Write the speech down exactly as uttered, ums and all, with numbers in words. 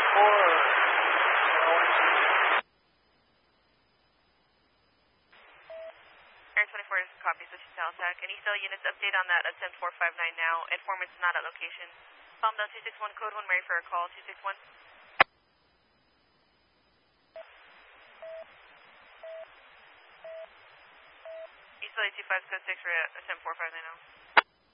four. Air twenty-four copies, switching to Altac. Any cell units update on that attempt four five nine now. Informant's not at location. Palm down two six one, code one, ready for a call, two six one. East L A two five, code six for attempt four five nine now.